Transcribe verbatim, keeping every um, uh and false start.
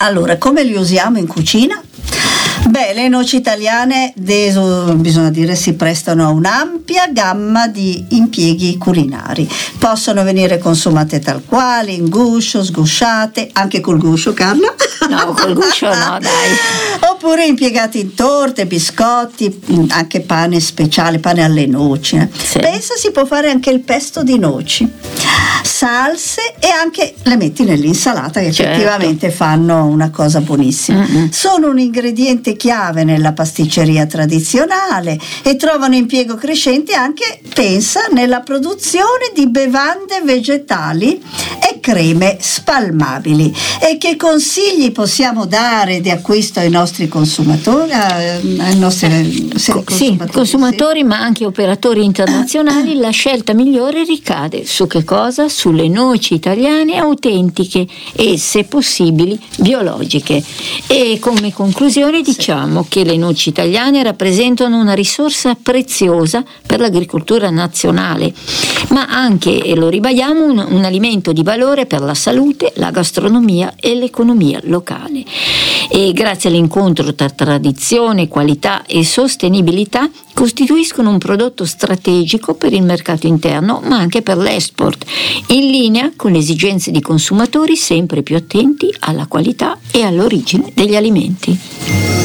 Allora, come li usiamo in cucina? Beh, le noci italiane, deso, bisogna dire, si prestano a un'ampia gamma di impieghi culinari. Possono venire consumate tal quali, in guscio, sgusciate, anche col guscio, Carla? No, col guscio no, dai. Oppure impiegati in torte, biscotti, anche pane speciale, pane alle noci. Eh. Sì. Pensa, si può fare anche il pesto di noci, salse, e anche le metti nell'insalata, che Certo. effettivamente fanno una cosa buonissima. Mm-hmm. Sono un ingrediente chiave nella pasticceria tradizionale e trovano impiego crescente anche, pensa, nella produzione di bevande vegetali e creme spalmabili. E che consigli possiamo dare di acquisto ai nostri consumatori, ai nostri sì, Co- consumatori, sì, consumatori sì. ma anche operatori internazionali? La scelta migliore ricade su che cosa? Sulle noci italiane autentiche e, se possibili, biologiche. E come conclusione diciamo Diciamo che le noci italiane rappresentano una risorsa preziosa per l'agricoltura nazionale, ma anche, e lo ribadiamo, un, un alimento di valore per la salute, la gastronomia e l'economia locale. E grazie all'incontro tra tradizione, qualità e sostenibilità costituiscono un prodotto strategico per il mercato interno, ma anche per l'export, in linea con le esigenze di consumatori sempre più attenti alla qualità e all'origine degli alimenti.